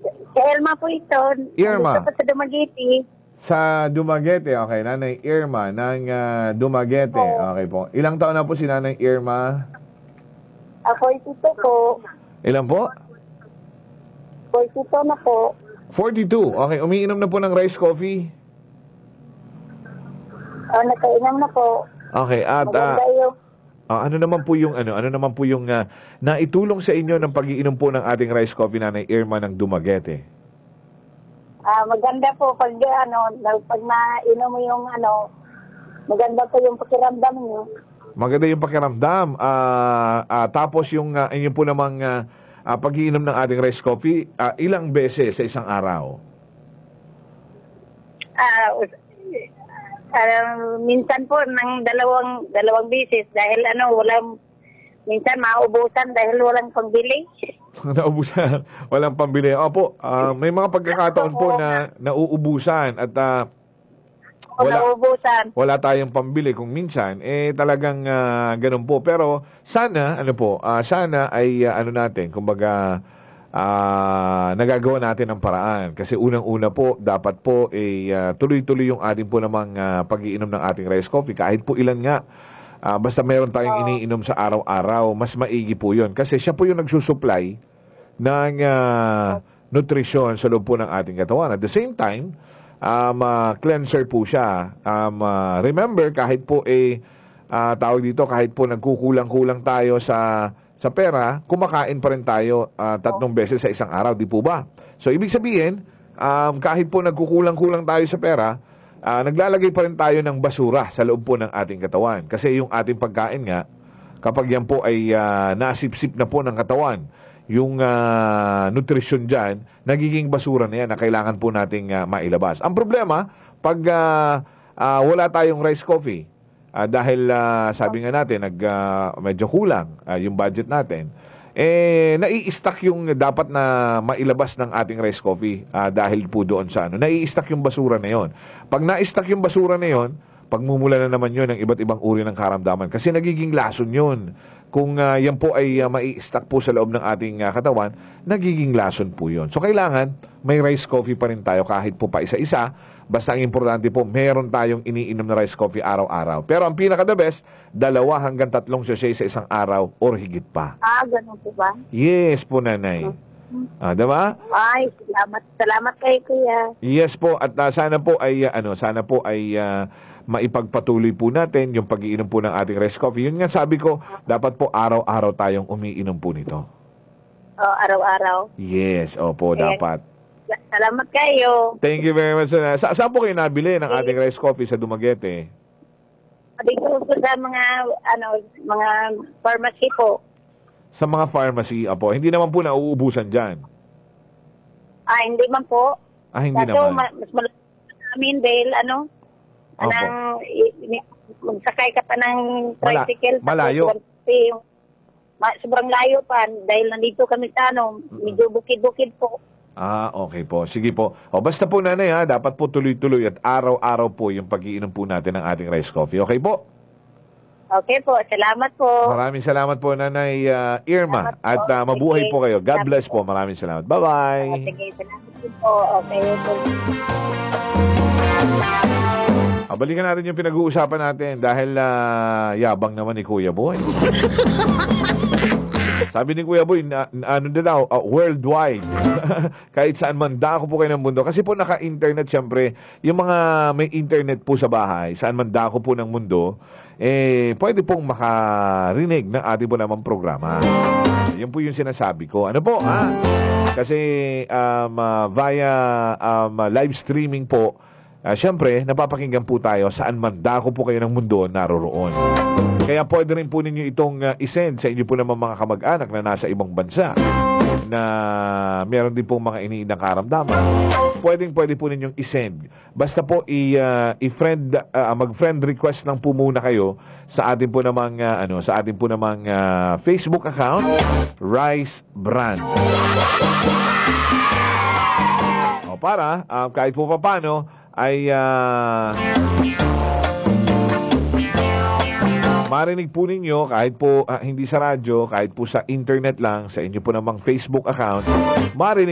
Si Elma po ito. Irma. Nandito po sa Dumaguete. Sa Dumaguete, okay. Nanay Irma ng Dumaguete. Okay po. Ilang taon na po si Nanay Irma? Ako ito po. Ilan po? 42 na po. 42. Okay, umiinom na po ng rice coffee. Nakainom na po. Okay, at Maganda yung ano naman po yung naitulong sa inyo ng pag-iinom po ng ating rice coffee, Nanay Irma ng Dumaguete? maganda po pag pag nainom mo yung maganda po yung pakiramdam niyo. Maganda yung pakiramdam. Tapos yung inyo po namang pag-iinom ng ating rice coffee, ilang beses sa isang araw? Minsan po ng dalawang bisis dahil minsan maubusan dahil walang pangbili. Nauubusan. Walang pambili. Opo, may mga pagkakataon po na nauubusan at Nauubusan. wala tayong pambili kung minsan. Talagang ganun po. Pero sana, sana ay natin, kumbaga, nagagawa natin ang paraan. Kasi unang-una po, dapat po tuloy-tuloy yung ating po namang pag-iinom ng ating rice coffee. Kahit po ilan nga, basta meron tayong iniinom sa araw-araw, mas maigi po yun. Kasi siya po yung nagsusupply ng nutrisyon sa loob po ng ating katawan. At the same time, cleanser po siya. Remember, kahit po tawag dito, kahit po nagkukulang-kulang tayo sa pera, kumakain pa rin tayo 3 beses sa isang araw, di po ba? So, ibig sabihin, kahit po nagkukulang-kulang tayo sa pera, naglalagay pa rin tayo ng basura sa loob po ng ating katawan. Kasi yung ating pagkain nga, kapag yan po ay nasipsip na po ng katawan, yung nutrisyon dyan, nagiging basura na yan na kailangan po nating mailabas. Ang problema, pag wala tayong rice coffee, dahil sabi nga natin, medyo kulang yung budget natin, nai-stack yung dapat na mailabas ng ating rice coffee dahil po doon sa nai-stack yung basura na yon. Pag na-stack yung basura na yon, pagmumula na naman yun ng iba't ibang uri ng karamdaman. Kasi nagiging lason yun. Kung yan po ay mai-stack po sa loob ng ating katawan, nagiging lason po yun. So kailangan may rice coffee pa rin tayo kahit po pa isa-isa. Basta ang importante po, meron tayong iniinom na rice coffee araw-araw. Pero ang pinaka-the best, 2 hanggang 3 sachet sa isang araw or higit pa. Ganun po ba? Yes po, Nanay. Diba? Ay, salamat kay Kuya. Yes po, at sana po ay maipagpatuloy po natin yung pag-iinom po ng ating rice coffee. Yun nga sabi ko, dapat po araw-araw tayong umiinom po nito. Araw-araw. Yes, opo, dapat. Salamat kayo. Thank you very much. Saan po kayo nabili ng ating rice coffee sa Dumaguete? Dito po sa mga pharmacy po. Sa mga pharmacy, opo. Hindi naman po nauubusan dyan. Hindi man po. Hindi Kaso, naman. mas malaki namin dahil magsakay ka pa ng tricycle. Malayo. Sobrang layo pa dahil nandito kami sa medyo bukid-bukid po. Okay po. Sige po. Basta po, Nanay, dapat po tuloy-tuloy at araw-araw po yung pag-iinom po natin ng ating rice coffee. Okay po? Okay po. Salamat po. Maraming salamat po, Nanay Irma. At mabuhay po kayo. God bless po. Maraming salamat. Bye-bye. Sige, salamat po. Okay po. Balikan natin yung pinag-uusapan natin dahil yabang naman ni Kuya Boy. Sabi ni Kuya Boy, worldwide. Kahit saan man dako po kayo ng mundo. Kasi po naka-internet syempre, yung mga may internet po sa bahay, saan man dako po ng mundo, pwede pong makarinig ng ating po namang programa. Yan po yung sinasabi ko. Ano po, Kasi via live streaming po, syempre, napapakinggan po tayo saan man dako po kayo ng mundo naroroon. Kaya pwede rin po ninyo itong isend sa inyo po naman mga kamag-anak na nasa ibang bansa na meron din pong mga iniindang karamdaman. Pwede po ninyong isend. Basta po mag-friend request lang po muna kayo sa ating po namang Facebook account, Rice Brand. Para kahit po paano ay marinig po ninyo kahit po hindi sa radyo, kahit po sa internet lang, sa inyo po namang Facebook account, marinig